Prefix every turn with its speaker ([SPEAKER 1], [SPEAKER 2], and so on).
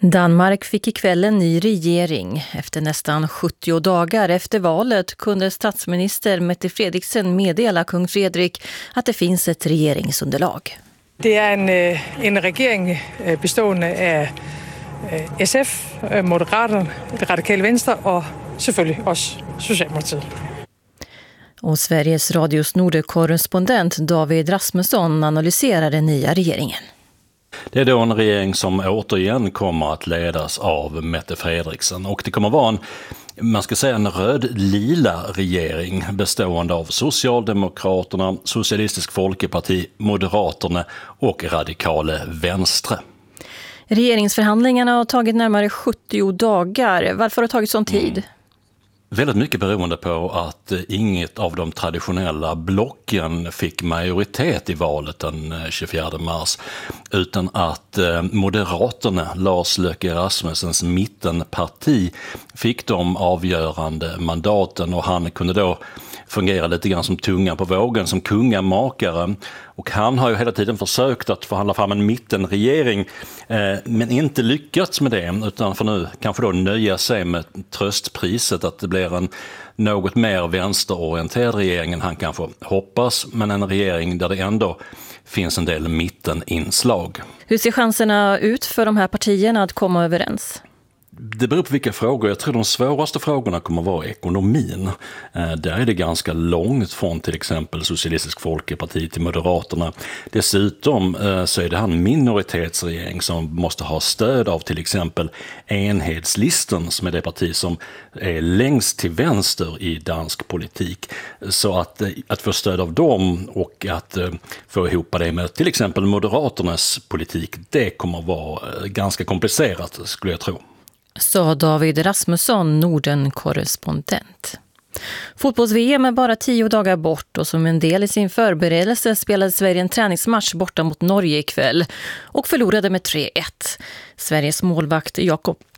[SPEAKER 1] Danmark fick ikväll en ny regering. Efter nästan 70 dagar efter valet kunde statsminister Mette Frederiksen meddela kung Fredrik att det finns ett regeringsunderlag.
[SPEAKER 2] Det är en regering bestående av SF, Moderaterna, det radikala vänster och selvfølgelig oss Socialdemokratiet.
[SPEAKER 1] Och Sveriges Radios Nordekorrespondent David Rasmusson analyserar den nya regeringen.
[SPEAKER 3] Det är då en regering som återigen kommer att ledas av Mette Frederiksen, och det kommer vara en röd-lila regering bestående av Socialdemokraterna, Socialistisk Folkeparti, Moderaterna och Radikale Venstre.
[SPEAKER 1] Regeringsförhandlingarna har tagit närmare 70 dagar. Varför har det tagit sån tid?
[SPEAKER 3] Väldigt mycket beroende på att inget av de traditionella blocken fick majoritet i valet den 24 mars, utan att Moderaterna, Lars Løkke Rasmussens mittenparti, fick de avgörande mandaten, och han kunde då fungera lite grann som tungan på vågen, som kungamakare. Och han har ju hela tiden försökt att förhandla fram en mittenregering, men inte lyckats med det, utan får nu kanske då nöja sig med tröstpriset att det blir en något mer vänsterorienterad regering än han kanske hoppas, men en regering där det ändå finns en del mitteninslag. Hur
[SPEAKER 1] ser chanserna ut för de här partierna att komma överens?
[SPEAKER 3] Det beror på vilka frågor. Jag tror de svåraste frågorna kommer att vara ekonomin. Där är det ganska långt från till exempel Socialistisk Folkeparti till Moderaterna. Dessutom så är det en minoritetsregering som måste ha stöd av till exempel Enhedslisten, som är det parti som är längst till vänster i dansk politik. Så att få stöd av dem och att få ihop det med till exempel Moderaternas politik, det kommer att vara ganska komplicerat, skulle jag tro.
[SPEAKER 1] Sa David Rasmusson, Norden-korrespondent. Fotbolls-VM är bara 10 dagar bort, och som en del i sin förberedelse spelade Sverige en träningsmatch borta mot Norge ikväll och förlorade med 3-1. Sveriges målvakt Jakob